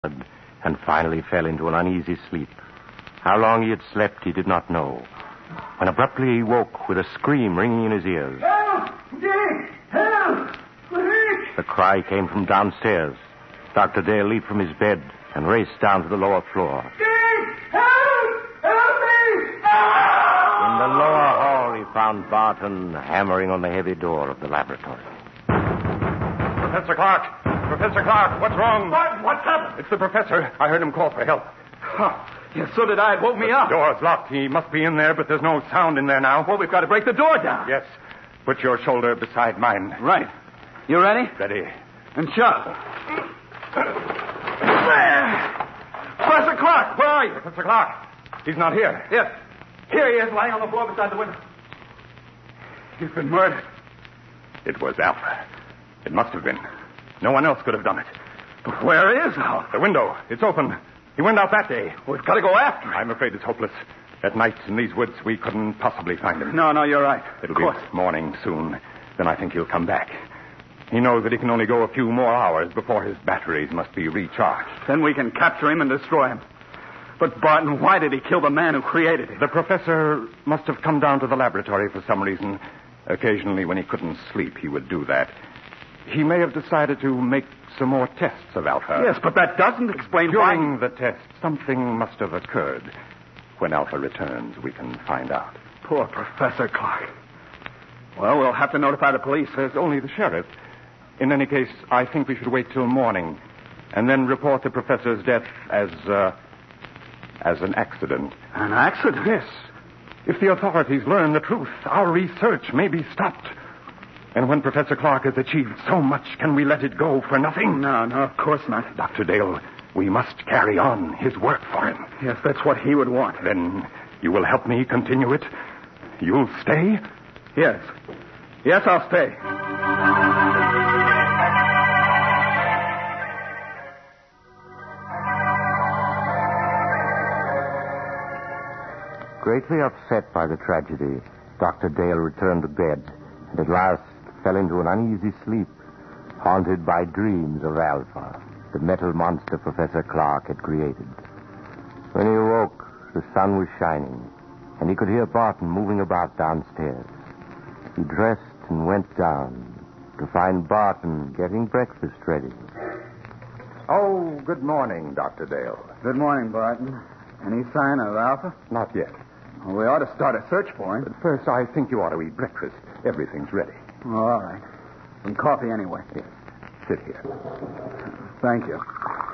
and finally fell into an uneasy sleep. How long he had slept, he did not know. When abruptly he woke with a scream ringing in his ears. Help! Dick! Help! Dick! The cry came from downstairs. Dr. Dale leaped from his bed and raced down to the lower floor. Dick! Help! Help me! Help! In the lower hall, he found Barton hammering on the heavy door of the laboratory. Professor Clark! Professor Clark, what's wrong? What's happened? It's the professor. I heard him call for help. Yes, so did I. It woke me up. The door's locked. He must be in there, but there's no sound in there now. Well, we've got to break the door down. Yes. Put your shoulder beside mine. Right. You ready? Ready. And shove. Professor Clark, where are you? Professor Clark. He's not here. Yes. Here he is, lying on the floor beside the window. He's been murdered. It was Alpha. It must have been. No one else could have done it. But where is Alpha? The window. It's open. He went out that day. We've got to go after him. I'm afraid it's hopeless. At night in these woods, we couldn't possibly find him. No, you're right. It'll be morning soon. Then I think he'll come back. He knows that he can only go a few more hours before his batteries must be recharged. Then we can capture him and destroy him. But, Barton, why did he kill the man who created him? The professor must have come down to the laboratory for some reason. Occasionally, when he couldn't sleep, he would do that. He may have decided to make some more tests of Alpha. Yes, but that doesn't explain why... During the test, something must have occurred. When Alpha returns, we can find out. Poor Professor Clark. Well, we'll have to notify the police. There's only the sheriff. In any case, I think we should wait till morning and then report the professor's death as an accident. An accident? Yes. If the authorities learn the truth, our research may be stopped. And when Professor Clark has achieved so much, can we let it go for nothing? No, of course not. Dr. Dale, we must carry on his work for him. Yes, that's what he would want. Then you will help me continue it? You'll stay? Yes. Yes, I'll stay. Greatly upset by the tragedy, Dr. Dale returned to bed and at last fell into an uneasy sleep, haunted by dreams of Alpha, the metal monster Professor Clark had created. When he awoke, the sun was shining, and he could hear Barton moving about downstairs. He dressed and went down to find Barton getting breakfast ready. Oh, good morning, Dr. Dale. Good morning, Barton. Any sign of Alpha? Not yet. Well, we ought to start a search for him. But first, I think you ought to eat breakfast. Everything's ready. Oh, all right. Some coffee anyway. Yes. Sit here. Thank you.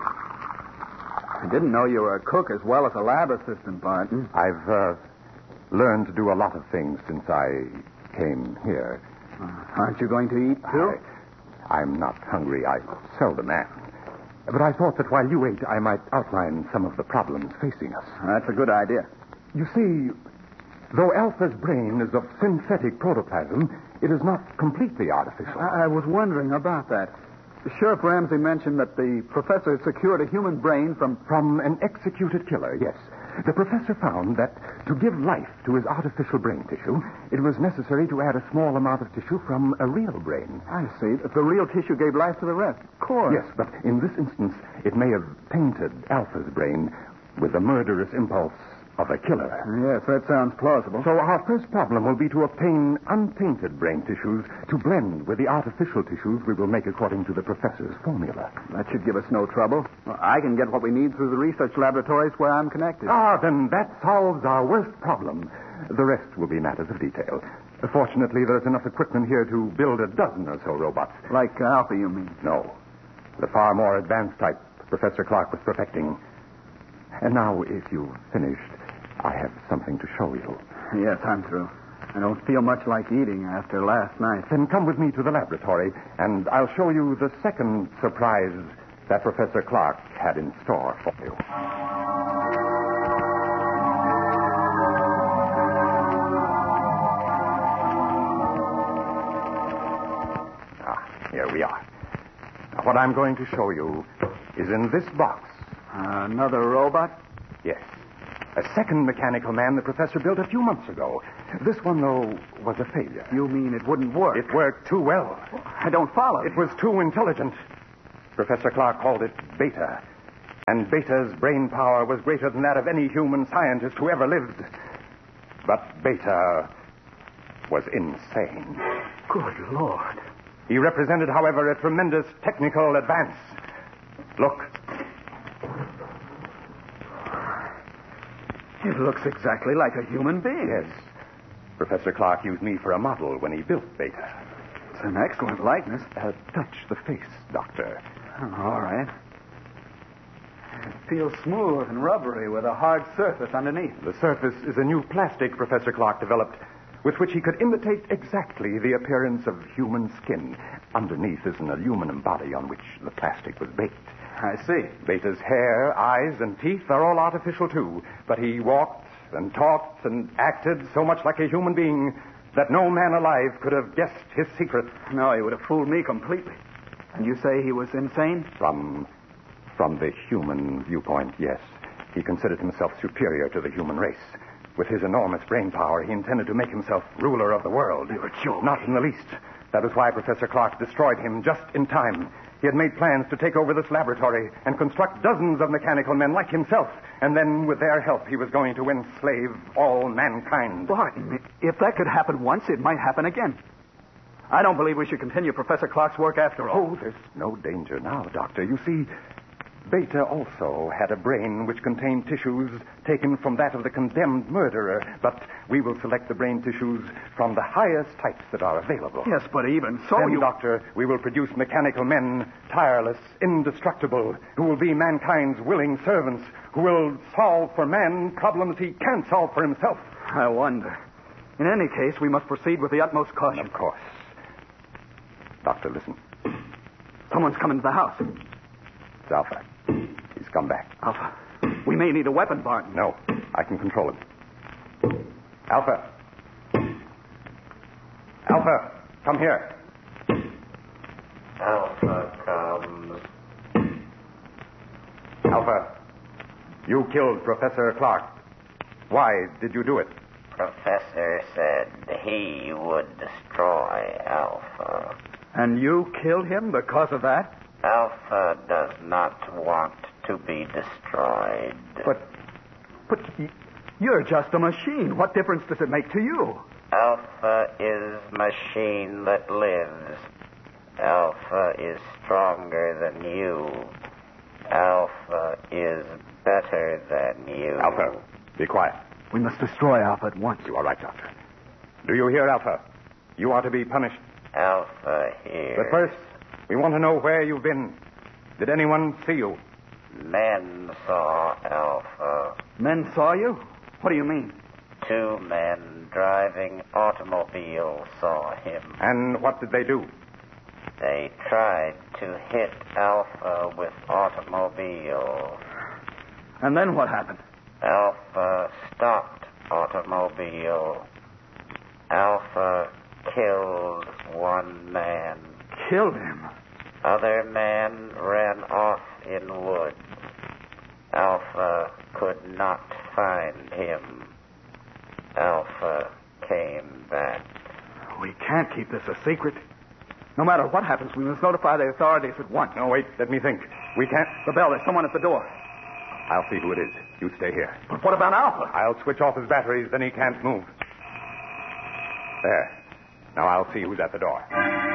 I didn't know you were a cook as well as a lab assistant, Barton. I've learned to do a lot of things since I came here. Aren't you going to eat, too? I'm not hungry. I seldom am. But I thought that while you ate, I might outline some of the problems facing us. That's a good idea. You see, though Alpha's brain is of synthetic protoplasm, it is not completely artificial. I was wondering about that. Sheriff Ramsey mentioned that the professor secured a human brain From an executed killer, yes. The professor found that to give life to his artificial brain tissue, it was necessary to add a small amount of tissue from a real brain. I see. The real tissue gave life to the rest. Of course. Yes, but in this instance, it may have tainted Alpha's brain with the murderous impulse of a killer. Yes, that sounds plausible. So our first problem will be to obtain untainted brain tissues to blend with the artificial tissues we will make according to the professor's formula. That should give us no trouble. Well, I can get what we need through the research laboratories where I'm connected. Then that solves our worst problem. The rest will be matters of detail. Fortunately, there's enough equipment here to build a dozen or so robots. Like Alpha, you mean? No. The far more advanced type Professor Clark was perfecting. And now, if you've finished, I have something to show you. Yes, I'm through. I don't feel much like eating after last night. Then come with me to the laboratory, and I'll show you the second surprise that Professor Clark had in store for you. Here we are. Now, what I'm going to show you is in this box. Another robot? Yes. A second mechanical man the professor built a few months ago. This one, though, was a failure. You mean it wouldn't work? It worked too well. I don't follow. It was too intelligent. Professor Clark called it Beta. And Beta's brain power was greater than that of any human scientist who ever lived. But Beta was insane. Good Lord. He represented, however, a tremendous technical advance. Look. It looks exactly like a human being. Yes. Professor Clark used me for a model when he built Beta. It's an excellent likeness. Touch the face, Doctor. All right. It feels smooth and rubbery with a hard surface underneath. The surface is a new plastic Professor Clark developed with which he could imitate exactly the appearance of human skin. Underneath is an aluminum body on which the plastic was baked. I see. Beta's hair, eyes, and teeth are all artificial, too. But he walked and talked and acted so much like a human being that no man alive could have guessed his secret. No, he would have fooled me completely. And you say he was insane? From the human viewpoint, yes. He considered himself superior to the human race. With his enormous brain power, he intended to make himself ruler of the world. You're joking. Not in the least. That was why Professor Clark destroyed him just in time. He had made plans to take over this laboratory and construct dozens of mechanical men like himself. And then, with their help, he was going to enslave all mankind. Barton, if that could happen once, it might happen again. I don't believe we should continue Professor Clark's work after all. Oh, there's no danger now, Doctor. You see, Beta also had a brain which contained tissues taken from that of the condemned murderer, but we will select the brain tissues from the highest types that are available. Yes, but even so, Then, Doctor, we will produce mechanical men, tireless, indestructible, who will be mankind's willing servants, who will solve for man problems he can't solve for himself. I wonder. In any case, we must proceed with the utmost caution. Of course. Doctor, listen. Someone's coming to the house. It's Alpha. He's come back. Alpha, we may need a weapon, Barton. No, I can control him. Alpha. Alpha, come here. Alpha comes. Alpha, you killed Professor Clark. Why did you do it? Professor said he would destroy Alpha. And you killed him because of that? Alpha does not want to be destroyed. But you're just a machine. What difference does it make to you? Alpha is machine that lives. Alpha is stronger than you. Alpha is better than you. Alpha, be quiet. We must destroy Alpha at once. You are right, Doctor. Do you hear, Alpha? You are to be punished. Alpha here. But first, we want to know where you've been. Did anyone see you? Men saw Alpha. Men saw you? What do you mean? 2 men driving automobiles saw him. And what did they do? They tried to hit Alpha with automobiles. And then what happened? Alpha stopped automobile. Alpha killed 1 man. Killed him? Other man ran off in woods. Alpha could not find him. Alpha came back. We can't keep this a secret. No matter what happens, we must notify the authorities at once. No, wait, let me think. We can't... The bell, there's someone at the door. I'll see who it is. You stay here. But what about Alpha? I'll switch off his batteries, then he can't move. There. Now I'll see who's at the door.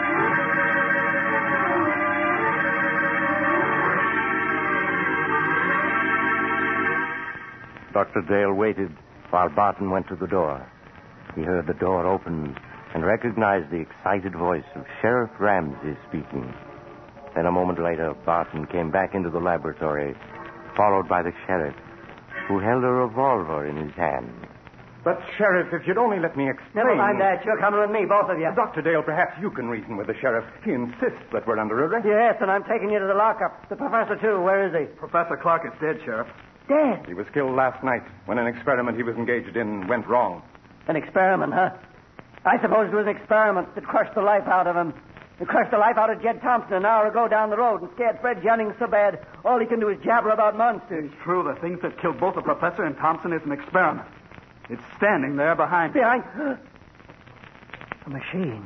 Dr. Dale waited while Barton went to the door. He heard the door open and recognized the excited voice of Sheriff Ramsey speaking. Then a moment later, Barton came back into the laboratory, followed by the sheriff, who held a revolver in his hand. But, Sheriff, if you'd only let me explain... Never mind that. You're coming with me, both of you. Dr. Dale, perhaps you can reason with the sheriff. He insists that we're under arrest. Yes, and I'm taking you to the lockup. The professor, too. Where is he? Professor Clark is dead, Sheriff. Dead. He was killed last night when an experiment he was engaged in went wrong. An experiment, huh? I suppose it was an experiment that crushed the life out of him. It crushed the life out of Jed Thompson an hour ago down the road and scared Fred Jennings so bad all he can do is jabber about monsters. It's true. The thing that killed both the professor and Thompson is an experiment. It's standing there behind... Behind... A machine.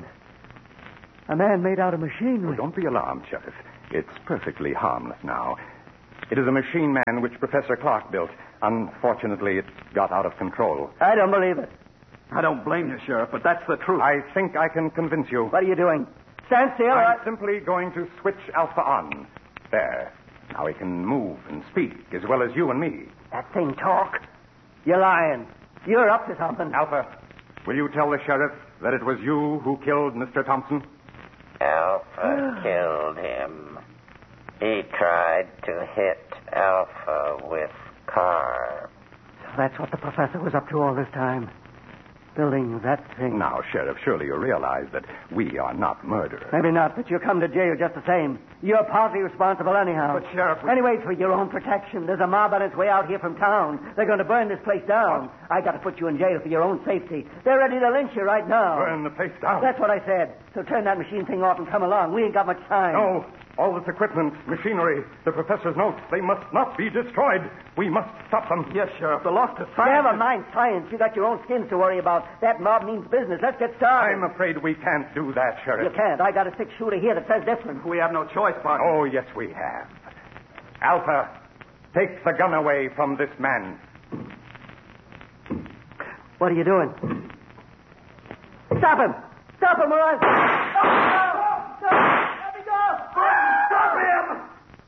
A man made out of machinery. Oh, don't be alarmed, Sheriff. It's perfectly harmless now. It is a machine man which Professor Clark built. Unfortunately, it got out of control. I don't believe it. I don't blame you, Sheriff, but that's the truth. I think I can convince you. What are you doing? Stand still. I'm simply going to switch Alpha on. There. Now he can move and speak as well as you and me. That thing talk. You're lying. You're up to something. Alpha, will you tell the sheriff that it was you who killed Mr. Thompson? Alpha killed him. He tried to hit Alpha with car. So that's what the professor was up to all this time. Building that thing. Now, Sheriff, surely you realize that we are not murderers. Maybe not, but you'll come to jail just the same. You're partly responsible anyhow. But, Sheriff... Anyway, it's for your own protection. There's a mob on its way out here from town. They're going to burn this place down. I got to put you in jail for your own safety. They're ready to lynch you right now. Burn the place down? That's what I said. So turn that machine thing off and come along. We ain't got much time. No. All this equipment, machinery, the professor's notes, they must not be destroyed. We must stop them. Yes, Sheriff, the loss to science... Never mind science. You got your own skins to worry about. That mob means business. Let's get started. I'm afraid we can't do that, Sheriff. You can't. I got a 6-shooter here that says different. We have no choice, partner. Oh, yes, we have. Alpha, take the gun away from this man. What are you doing? Stop him! Stop him, or else... Stop! Let me go! Stop him!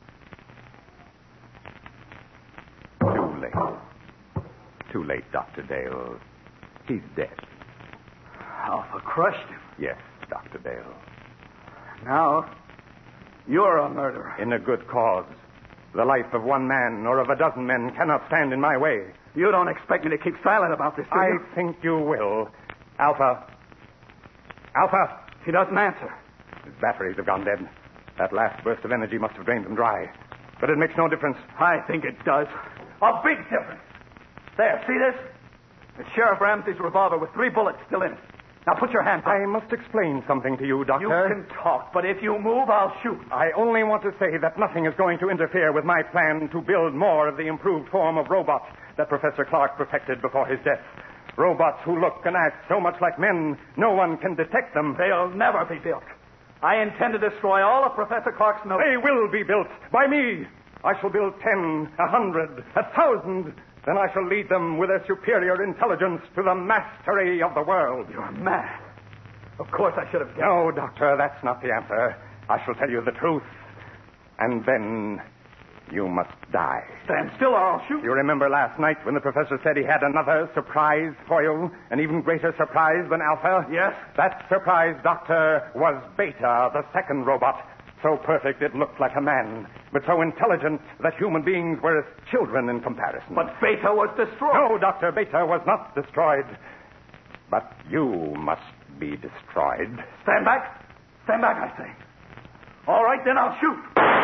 Too late. Too late, Dr. Dale. He's dead. Alpha crushed him. Yes, Dr. Dale. Now, you're a murderer. In a good cause. The life of one man or of a dozen men cannot stand in my way. You don't expect me to keep silent about this, do you? I think you will. Alpha. Alpha! He doesn't answer. His batteries have gone dead. That last burst of energy must have drained them dry. But it makes no difference. I think it does. A big difference. There, see this? It's Sheriff Ramsey's revolver with 3 bullets still in it. Now put your hands up. I must explain something to you, Doctor. You can talk, but if you move, I'll shoot. I only want to say that nothing is going to interfere with my plan to build more of the improved form of robots that Professor Clark perfected before his death. Robots who look and act so much like men, no one can detect them. They'll never be built. I intend to destroy all of Professor Clark's notes. They will be built by me. I shall build 10, 100, 1,000. Then I shall lead them with their superior intelligence to the mastery of the world. You're mad. Of course I should have guessed. No, Doctor, that's not the answer. I shall tell you the truth. And then you must die. Stand still or I'll shoot. You remember last night when the professor said he had another surprise for you? An even greater surprise than Alpha? Yes. That surprise, Doctor, was Beta, the second robot. So perfect it looked like a man, but so intelligent that human beings were as children in comparison. But Beta was destroyed. No, Doctor, Beta was not destroyed. But you must be destroyed. Stand back. Stand back, I say. All right, then I'll shoot.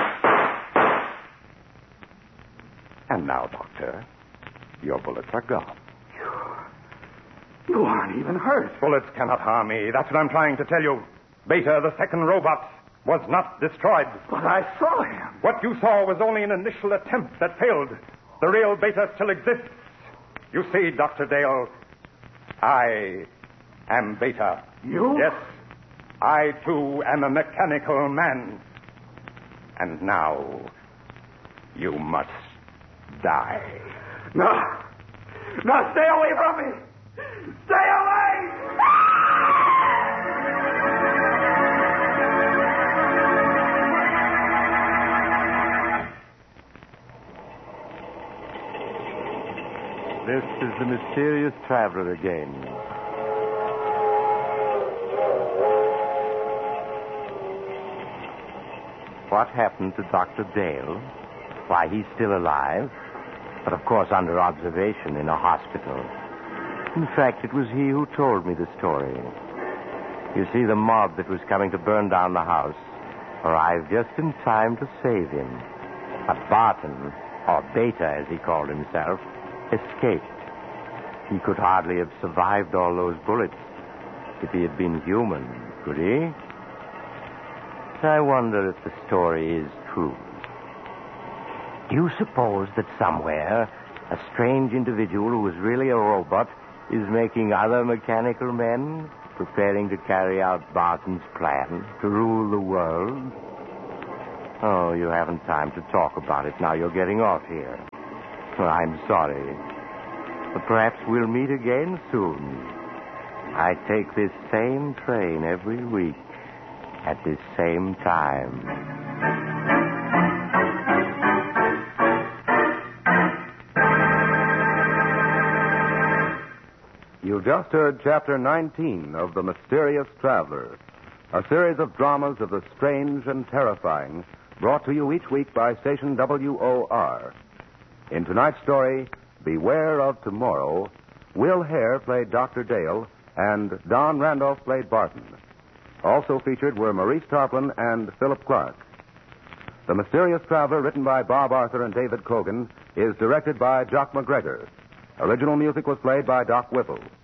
And now, Doctor, your bullets are gone. You aren't even hurt. Bullets cannot harm me. That's what I'm trying to tell you. Beta, the second robot, was not destroyed. But I saw him. What you saw was only an initial attempt that failed. The real Beta still exists. You see, Dr. Dale, I am Beta. You? Yes, I, too, am a mechanical man. And now, you must die. No. No, stay away from me. Stay away! This is the mysterious traveler again. What happened to Dr. Dale? Why, he's still alive, but of course under observation in a hospital. In fact, it was he who told me the story. You see, the mob that was coming to burn down the house arrived just in time to save him. But Barton, or Beta as he called himself, escaped. He could hardly have survived all those bullets if he had been human, could he? I wonder if the story is true. Do you suppose that somewhere a strange individual who is really a robot is making other mechanical men, preparing to carry out Barton's plan to rule the world? Oh, you haven't time to talk about it. Now you're getting off here. Well, I'm sorry. But perhaps we'll meet again soon. I take this same train every week at this same time. You've just heard Chapter 19 of The Mysterious Traveler, a series of dramas of the strange and terrifying, brought to you each week by station WOR. In tonight's story, Beware of Tomorrow, Will Hare played Dr. Dale, and Don Randolph played Barton. Also featured were Maurice Tarplin and Philip Clark. The Mysterious Traveler, written by Bob Arthur and David Cogan, is directed by Jock McGregor. Original music was played by Doc Whipple.